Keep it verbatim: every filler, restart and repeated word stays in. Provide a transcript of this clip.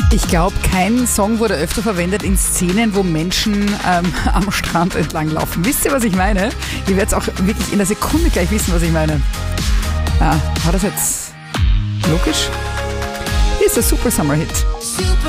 Ich glaube, kein Song wurde öfter verwendet in Szenen, wo Menschen ähm, am Strand entlang laufen. Wisst ihr, was ich meine? Ihr werdet auch wirklich in der Sekunde gleich wissen, was ich meine. Ah, war das jetzt logisch? Hier ist der Super Summer Hit. Super